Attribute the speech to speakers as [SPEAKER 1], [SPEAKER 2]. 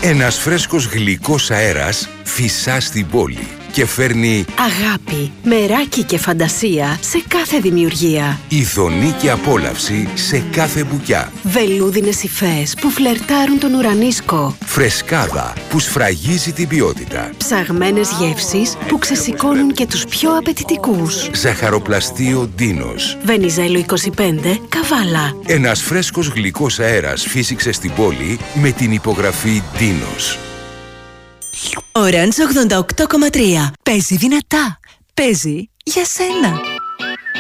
[SPEAKER 1] Ένας φρέσκος γλυκός αέρας φυσά στην πόλη και φέρνει
[SPEAKER 2] αγάπη, μεράκι και φαντασία σε κάθε δημιουργία.
[SPEAKER 1] ειδονή και απόλαυση σε κάθε μπουκιά.
[SPEAKER 2] Βελούδινες υφές που φλερτάρουν τον ουρανίσκο.
[SPEAKER 1] Φρεσκάδα που σφραγίζει την ποιότητα.
[SPEAKER 2] Ψαγμένες γεύσεις που ξεσηκώνουν και τους πιο απαιτητικούς.
[SPEAKER 1] Ζαχαροπλαστείο Ντίνος.
[SPEAKER 2] Βενιζέλο 25, Καβάλα.
[SPEAKER 1] Ένας φρέσκος γλυκός αέρας φύσηξε στην πόλη με την υπογραφή Ντίνος.
[SPEAKER 3] Orange 88,3. Παίζει δυνατά. Παίζει για σένα.